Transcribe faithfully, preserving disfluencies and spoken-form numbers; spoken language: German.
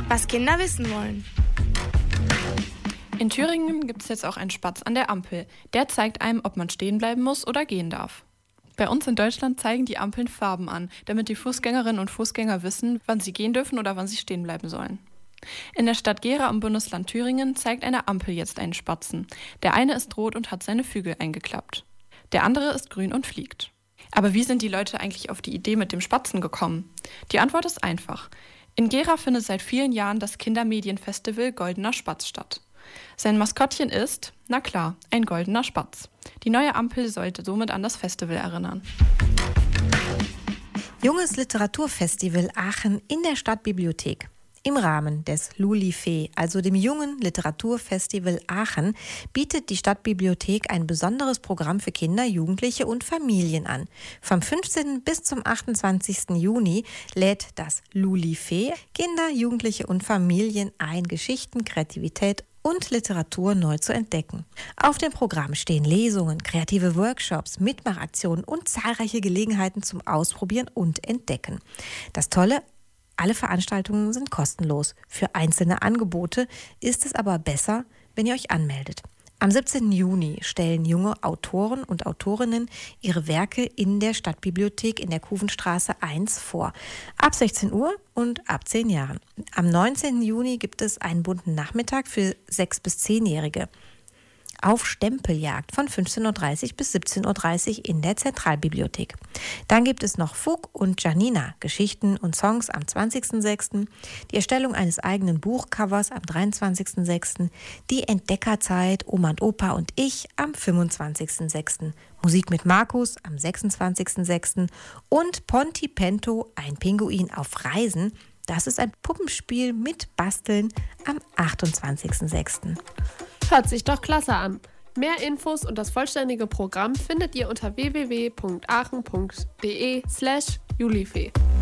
Was Kinder wissen wollen. In Thüringen gibt es jetzt auch einen Spatz an der Ampel. Der zeigt einem, ob man stehen bleiben muss oder gehen darf. Bei uns in Deutschland zeigen die Ampeln Farben an, damit die Fußgängerinnen und Fußgänger wissen, wann sie gehen dürfen oder wann sie stehen bleiben sollen. In der Stadt Gera im Bundesland Thüringen zeigt eine Ampel jetzt einen Spatzen. Der eine ist rot und hat seine Flügel eingeklappt. Der andere ist grün und fliegt. Aber wie sind die Leute eigentlich auf die Idee mit dem Spatzen gekommen? Die Antwort ist einfach. In Gera findet seit vielen Jahren das Kindermedienfestival Goldener Spatz statt. Sein Maskottchen ist, na klar, ein goldener Spatz. Die neue Ampel sollte somit an das Festival erinnern. Junges Literaturfestival Aachen in der Stadtbibliothek. Im Rahmen des Lulifee, also dem Jungen Literaturfestival Aachen, bietet die Stadtbibliothek ein besonderes Programm für Kinder, Jugendliche und Familien an. Vom fünfzehnten bis zum achtundzwanzigsten Juni lädt das Lulifee Kinder, Jugendliche und Familien ein, Geschichten, Kreativität und Literatur neu zu entdecken. Auf dem Programm stehen Lesungen, kreative Workshops, Mitmachaktionen und zahlreiche Gelegenheiten zum Ausprobieren und Entdecken. Das Tolle: alle Veranstaltungen sind kostenlos. Für einzelne Angebote ist es aber besser, wenn ihr euch anmeldet. Am siebzehnten Juni stellen junge Autoren und Autorinnen ihre Werke in der Stadtbibliothek in der Kuvenstraße eins vor. Ab sechzehn Uhr und ab zehn Jahren. Am neunzehnten Juni gibt es einen bunten Nachmittag für sechs- bis zehnjährige. Auf Stempeljagd von fünfzehn Uhr dreißig bis siebzehn Uhr dreißig in der Zentralbibliothek. Dann gibt es noch Fug und Janina, Geschichten und Songs am zwanzigsten sechsten, die Erstellung eines eigenen Buchcovers am dreiundzwanzigsten sechsten, die Entdeckerzeit Oma und Opa und ich am fünfundzwanzigsten sechsten, Musik mit Markus am sechsundzwanzigsten sechsten und Ponti Pento, ein Pinguin auf Reisen. Das ist ein Puppenspiel mit Basteln am achtundzwanzigsten sechsten Hört sich doch klasse an. Mehr Infos und das vollständige Programm findet ihr unter w w w punkt aachen punkt d e slash julifee.